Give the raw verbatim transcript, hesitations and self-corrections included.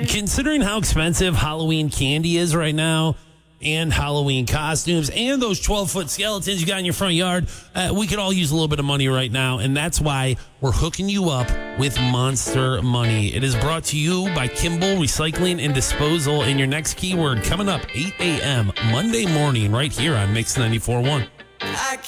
considering how expensive Halloween candy is right now, and Halloween costumes, and those twelve-foot skeletons you got in your front yard, uh, we could all use a little bit of money right now, and that's why we're hooking you up with Monster Money. It is brought to you by Kimball Recycling and Disposal, and your next keyword coming up eight a.m. Monday morning right here on Mix ninety-four point one.